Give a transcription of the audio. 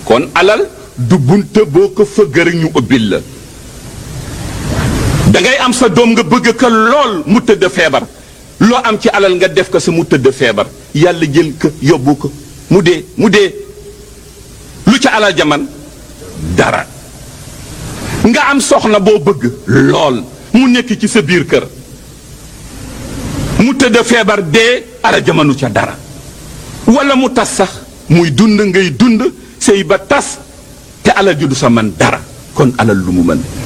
kon alal du bunte boo ko fëgg rek ñu ubbil la da ngay am sa doom nga bëgg ko lool mu tëdd feebar loo am ci alal nga def ko sa mu tëdd feebar yàlla jël ko yóbbu ko mu dee lu ca alal jaman dara nga am soxna boo bëgg lool mu nekk ci sa biir kër mu tëdd feebar dee alal jamanu ca dara wala mu tas sax muy dund ngay dund sëy ba tas te alal ju du sa man dara kon alal lu mu mën